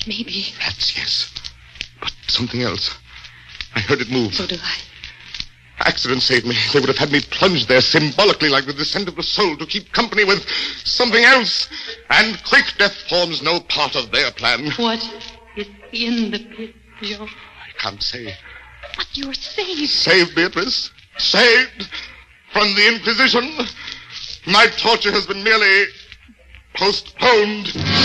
Maybe. Rats, yes. But something else. I heard it move. So did I. Accident saved me. They would have had me plunged there symbolically like the descent of the soul to keep company with something else. And quick death forms no part of their plan. What is in the pit, Joe? I can't say. But you're saved. Saved, Beatrice. Saved from the Inquisition. My torture has been merely postponed.